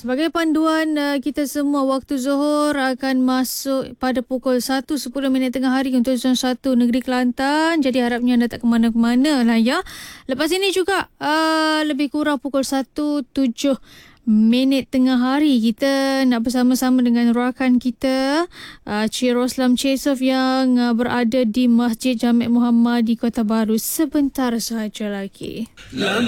Sebagai panduan kita semua, waktu Zuhur akan masuk pada pukul 1.10 tengah hari untuk Zon 1 Negeri Kelantan. Jadi harapnya anda tak ke mana-mana lah ya. Lepas ini juga lebih kurang pukul 1.07 tengah hari, kita nak bersama-sama dengan rakan kita Cik Roslam Chesov yang berada di Masjid Jami' Muhammad di Kota Baru sebentar sahaja lagi.